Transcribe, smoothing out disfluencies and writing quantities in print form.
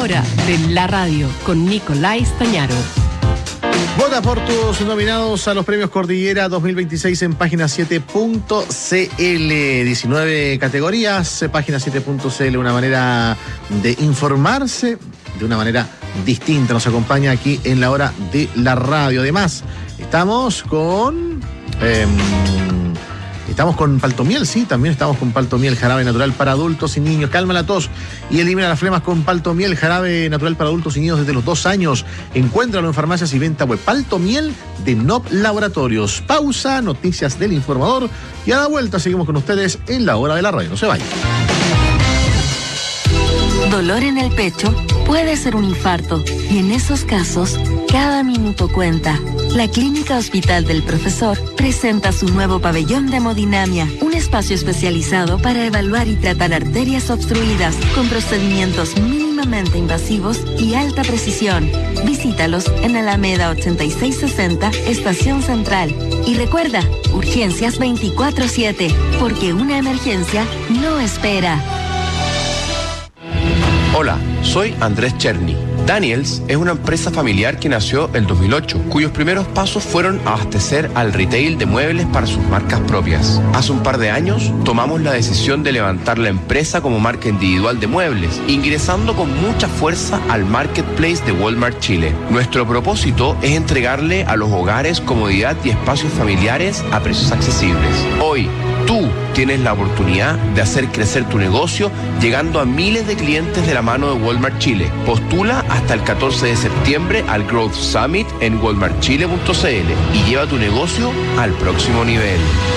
hora de la radio con Nicolás Stañaro. Vota por tus nominados a los premios Cordillera 2026 en página7.cl. 19 categorías, página7.cl, una manera de informarse de una manera distinta. Nos acompaña aquí en la hora de la radio. Además, estamos con Paltomiel, sí, también estamos con Paltomiel, jarabe natural para adultos y niños. Calma la tos y elimina las flemas con Paltomiel, jarabe natural para adultos y niños desde los 2 años. Encuéntralo en farmacias y venta web. Paltomiel de Nop Laboratorios. Pausa, noticias del informador y a la vuelta seguimos con ustedes en la hora de la radio. No se vayan. Dolor en el pecho puede ser un infarto y en esos casos, cada minuto cuenta. La Clínica Hospital del Profesor presenta su nuevo pabellón de hemodinamia, un espacio especializado para evaluar y tratar arterias obstruidas con procedimientos mínimamente invasivos y alta precisión. Visítalos en Alameda 8660, Estación Central. Y recuerda, urgencias 24/7, porque una emergencia no espera. Hola, soy Andrés Cherny. Daniels es una empresa familiar que nació en 2008, cuyos primeros pasos fueron abastecer al retail de muebles para sus marcas propias. Hace un par de años tomamos la decisión de levantar la empresa como marca individual de muebles, ingresando con mucha fuerza al marketplace de Walmart Chile. Nuestro propósito es entregarle a los hogares comodidad y espacios familiares a precios accesibles. Hoy, tú tienes la oportunidad de hacer crecer tu negocio llegando a miles de clientes de la mano de Walmart Chile. Postula hasta el 14 de septiembre al Growth Summit en walmartchile.cl y lleva tu negocio al próximo nivel.